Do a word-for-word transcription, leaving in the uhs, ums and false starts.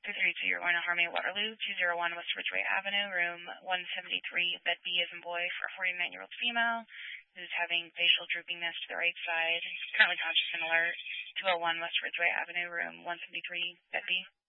three three two, you're going to Harmony Waterloo, two oh one West Ridgeway Avenue, room one seventy-three, bed B as in boy, for a forty-nine-year-old female who's having facial droopiness to the right side, currently conscious and alert, two oh one West Ridgeway Avenue, room one seventy-three, bed B.